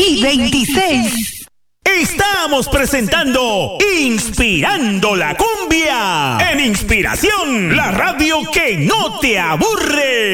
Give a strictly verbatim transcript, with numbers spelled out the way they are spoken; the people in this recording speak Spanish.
y veintiséis. Estamos presentando Inspirando la Cumbia. En Inspiración, la radio que no te aburre.